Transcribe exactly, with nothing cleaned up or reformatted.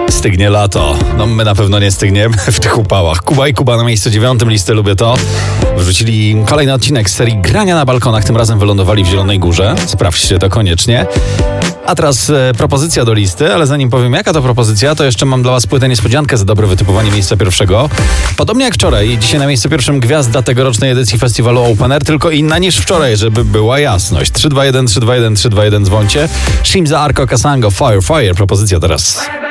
Stygnie lato. No my na pewno nie stygniemy w tych upałach. Kuba i Kuba na miejscu dziewiątym listy Lubię To. Wrzucili kolejny odcinek z serii Grania na balkonach. Tym razem wylądowali w Zielonej Górze. Sprawdźcie to koniecznie. A teraz e, propozycja do listy, ale zanim powiem jaka to propozycja, to jeszcze mam dla was płytę niespodziankę za dobre wytypowanie miejsca pierwszego. Podobnie jak wczoraj, dzisiaj na miejscu pierwszym gwiazda tegorocznej edycji festiwalu Open Air, tylko inna niż wczoraj, żeby była jasność. trzy dwa jeden, trzy dwa jeden, trzy dwa jeden dzwońcie. Shimza Arko Kasango, Fire, Fire, propozycja teraz.